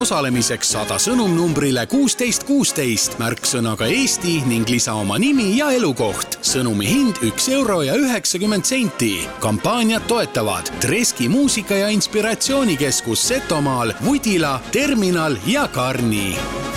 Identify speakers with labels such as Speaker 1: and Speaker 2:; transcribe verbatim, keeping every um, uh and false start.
Speaker 1: osalemiseks saada sõnum numbrile kuusteist kuusteist, märksõnaga Eesti ning lisa oma nimi ja elukoht. Sõnumi hind üks euro ja üheksakümmend senti. Kampaaniat toetavad Treski muusika- ja inspiratsioonikeskus Setomaal, Vudila, Terminal ja Karni.